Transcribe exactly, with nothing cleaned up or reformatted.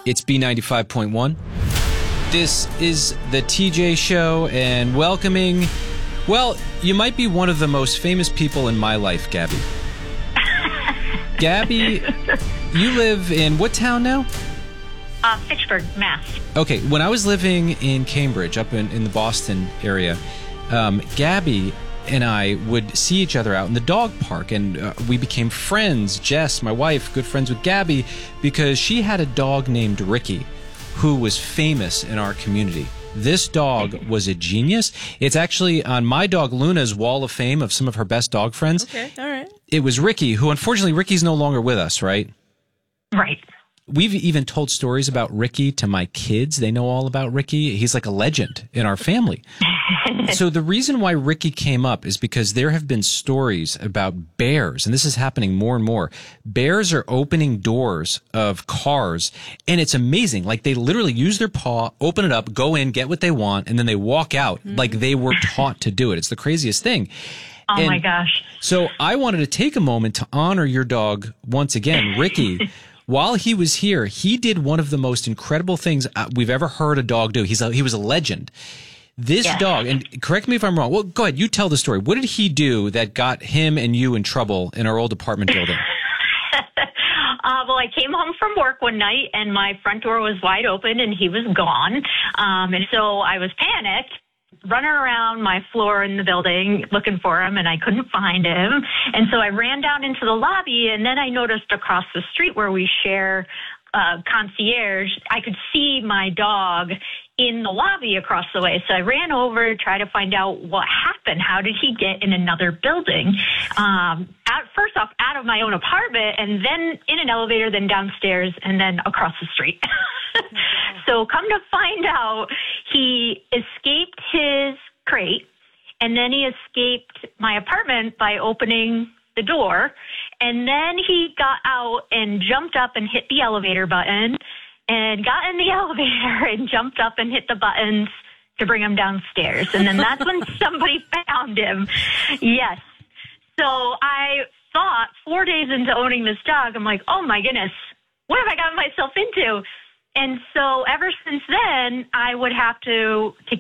It's B ninety-five point one. This is the T J Show, and welcoming, well, you might be one of the most famous people in my life, Gabby. Gabby, you live in what town now? Uh, Fitchburg, Mass. Okay, when I was living in Cambridge, up in, in the Boston area, um, Gabby and I would see each other out in the dog park, and uh, we became friends. Jess, my wife, good friends with Gabby, because she had a dog named Ricky who was famous in our community. This dog was a genius. It's actually on my dog Luna's wall of fame of some of her best dog friends. Okay, all right. It was Ricky, who unfortunately Ricky's no longer with us, right? Right. We've even told stories about Ricky to my kids. They know all about Ricky. He's like a legend in our family. So the reason why Ricky came up is because there have been stories about bears, and this is happening more and more. Bears are opening doors of cars, and it's amazing. Like, they literally use their paw, open it up, go in, get what they want, and then they walk out mm-hmm. like they were taught to do it. It's the craziest thing. Oh, and my gosh. So I wanted to take a moment to honor your dog once again, Ricky. While he was here, he did one of the most incredible things we've ever heard a dog do. He's a, he was a legend. This yes. dog, and correct me if I'm wrong. Well, go ahead. You tell the story. What did he do that got him and you in trouble in our old apartment building? Uh, well, I came home from work one night, and my front door was wide open, and he was gone. Um, and so I was panicked, running around my floor in the building looking for him, and I couldn't find him. And so I ran down into the lobby, and then I noticed across the street where we share uh, concierge, I could see my dog in the lobby across the way. So I ran over to try to find out what happened. How did he get in another building? Um, at, first off, out of my own apartment, and then in an elevator, then downstairs, and then across the street. So come to find out, he escaped his crate, and then he escaped my apartment by opening the door, and then he got out and jumped up and hit the elevator button, and got in the elevator and jumped up and hit the buttons to bring him downstairs. And then that's when somebody found him. Yes. So I thought four days into owning this dog, I'm like, oh my goodness, what have I gotten myself into? And so ever since then, I would have to, to